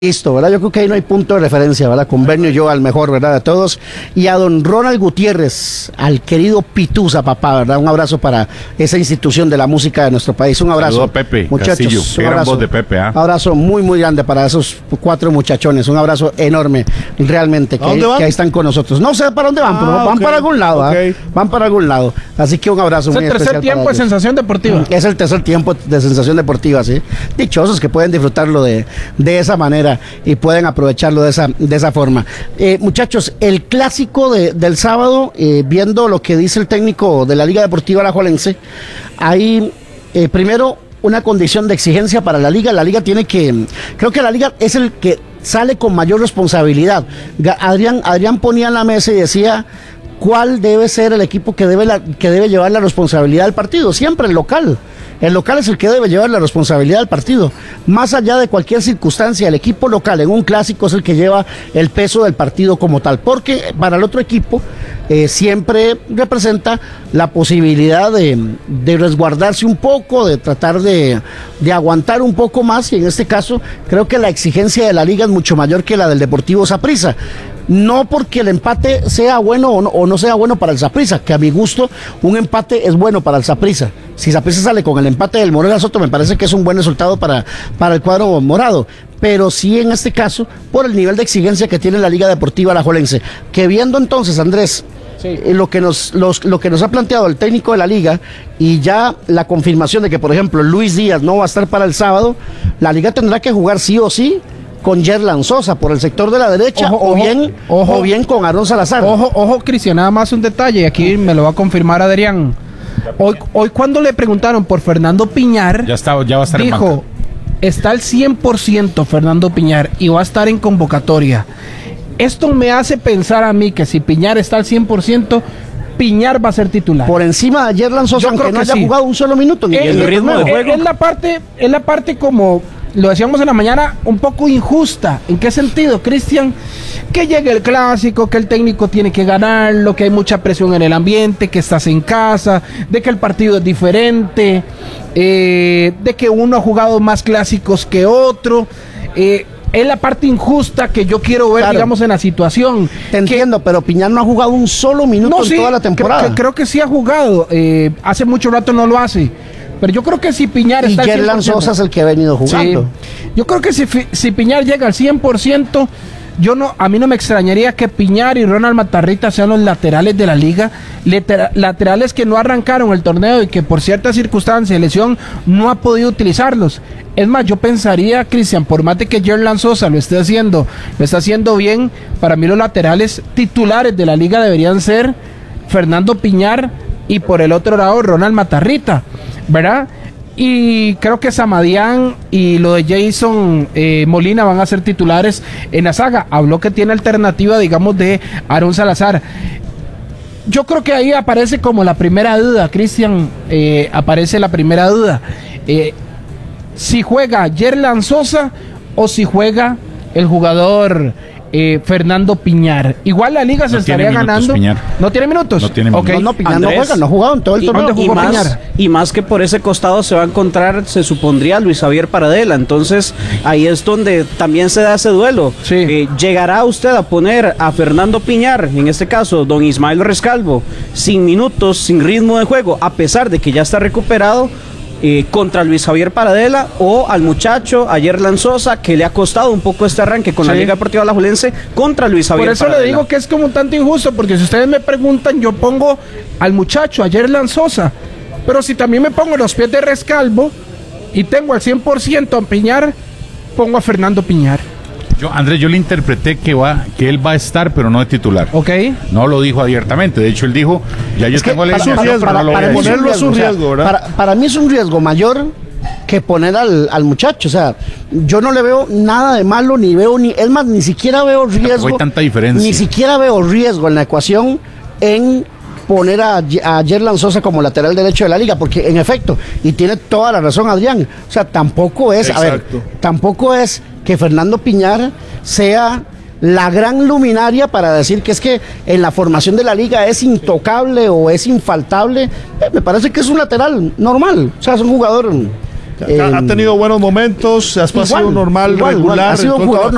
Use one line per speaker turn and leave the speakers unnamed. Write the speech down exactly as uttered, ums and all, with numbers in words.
Listo, ¿verdad? Yo creo que ahí no hay punto de referencia, ¿verdad? Con Bernio yo al mejor, ¿verdad? De todos. Y a don Ronald Gutiérrez, al querido Pitusa, papá, ¿verdad? Un abrazo para esa institución de la música de nuestro país. Un abrazo.
Saludo a Pepe,
muchachos.
Castillo. Qué gran voz de Pepe, ¿ah?
Un abrazo muy, muy grande para esos cuatro muchachones. Un abrazo enorme, realmente, que, que ahí están con nosotros. No sé para dónde van, ah, pero van okay. para algún lado, okay. ¿eh? Van para algún lado. Así que un abrazo muy especial.
Es el tercer tiempo de Sensación Deportiva.
Es el tercer tiempo de Sensación Deportiva, sí. Dichosos que pueden disfrutarlo de, de esa manera y pueden aprovecharlo de esa, de esa forma. Eh, muchachos, el clásico de, del sábado, eh, viendo lo que dice el técnico de la Liga Deportiva Alajuelense, hay eh, primero una condición de exigencia para la Liga. La Liga tiene que, creo que la Liga es el que sale con mayor responsabilidad. Adrián, Adrián ponía en la mesa y decía cuál debe ser el equipo que debe, la, que debe llevar la responsabilidad del partido, siempre el local. El local es el que debe llevar la responsabilidad del partido. Más allá de cualquier circunstancia, el equipo local en un clásico es el que lleva el peso del partido como tal, porque para el otro equipo eh, siempre representa la posibilidad de, de resguardarse un poco, de tratar de, de aguantar un poco más, y en este caso creo que la exigencia de la Liga es mucho mayor que la del Deportivo Saprissa. No porque el empate sea bueno o no, o no sea bueno para el Saprissa, que a mi gusto un empate es bueno para el Saprissa. Si Saprissa sale con el empate del Morelia Soto, me parece que es un buen resultado para, para el cuadro morado. Pero sí en este caso, por el nivel de exigencia que tiene la Liga Deportiva Alajuelense. Que viendo entonces, Andrés, sí. eh, lo, que nos, los, lo que nos ha planteado el técnico de la Liga y ya la confirmación de que, por ejemplo, Luis Díaz no va a estar para el sábado, la Liga tendrá que jugar sí o sí con Yerlan Sosa por el sector de la derecha, ojo, o, ojo, bien, ojo, o bien con Aarón Salazar.
Ojo, ojo, Cristian, nada más un detalle, aquí me lo va a confirmar Adrián. Hoy, hoy cuando le preguntaron por Fernando Piñar,
ya, está, ya va a estar
dijo,
en banca.
Está al cien por ciento Fernando Piñar y va a estar en convocatoria. Esto me hace pensar a mí que si Piñar está al cien por ciento, Piñar va a ser titular.
Por encima de Yerlan Sosa, aunque no haya sí. jugado un solo minuto. Ni
el, el ritmo de juego. Es la parte, es la parte como lo decíamos en la mañana, un poco injusta. ¿En qué sentido, Cristian? Que llegue el clásico, que el técnico tiene que ganarlo, que hay mucha presión en el ambiente, que estás en casa, de que el partido es diferente, eh, de que uno ha jugado más clásicos que otro. Eh, es la parte injusta que yo quiero ver, claro, digamos, en la situación.
Te entiendo, que, pero Piñar no ha jugado un solo minuto no, en sí, toda la temporada.
Creo, creo que sí ha jugado. Eh, hace mucho rato no lo hace. Pero yo creo que si Piñar está
y Yerlan Sosa es el que ha venido jugando.
Sí. Yo creo que si, si Piñar llega al cien por ciento, yo no, a mí no me extrañaría que Piñar y Ronald Matarrita sean los laterales de la liga, Letera, laterales que no arrancaron el torneo y que por ciertas circunstancias de lesión no ha podido utilizarlos. Es más, yo pensaría, Cristian, por más de que Yerlan Sosa lo esté haciendo, lo está haciendo bien, para mí los laterales titulares de la liga deberían ser Fernando Piñar y por el otro lado Ronald Matarrita, ¿verdad? Y creo que Samadián y lo de Jason eh, Molina van a ser titulares en la saga. Habló que tiene alternativa, digamos, de Aarón Salazar. Yo creo que ahí aparece como la primera duda, Cristian, eh, aparece la primera duda. Eh, si juega Yerlan Sosa o si juega el jugador Eh, Fernando Piñar. Igual la liga no se estaría minutos, ganando. Piñar. ¿No tiene minutos?
No tiene minutos.
Okay.
No, no, Piñar Andrés, no juega, no ha jugado en todo el torneo.
Y, y, más, y más que por ese costado se va a encontrar, se supondría, Luis Javier Paradela. Entonces, ahí es donde también se da ese duelo.
Sí.
Eh, ¿Llegará usted a poner a Fernando Piñar, en este caso, don Ismael Rescalvo, sin minutos, sin ritmo de juego, a pesar de que ya está recuperado? Eh, contra Luis Javier Paradela, o al muchacho, a Yerlan Sosa, que le ha costado un poco este arranque con sí. la Liga Deportiva Alajuelense, contra Luis Javier
Por eso
Paradela.
le digo que es como un tanto injusto, porque si ustedes me preguntan, yo pongo al muchacho, a Yerlan Sosa, pero si también me pongo los pies de Rescalvo y tengo al cien por ciento a Piñar, pongo a Fernando Piñar.
Yo, Andrés, yo le interpreté que va, que él va a estar, pero no de titular.
Ok.
No lo dijo abiertamente. De hecho, él dijo, ya yo es tengo la
para, para, para, no para ponerlo es un riesgo, ¿verdad? Para, para mí es un riesgo mayor que poner al, al muchacho. O sea, yo no le veo nada de malo, ni veo, ni es más, ni siquiera veo riesgo.
No hay tanta diferencia.
Ni siquiera veo riesgo en la ecuación en poner a, a Yerlan Sosa como lateral derecho de la liga, porque en efecto, y tiene toda la razón Adrián, o sea, tampoco es, Exacto. a ver, tampoco es que Fernando Piñar sea la gran luminaria para decir que es que en la formación de la liga es intocable o es infaltable. Eh, me parece que es un lateral normal, o sea, es un jugador
Eh, ha tenido buenos momentos, ha sido normal,
igual,
regular.
Igual, ha sido un jugador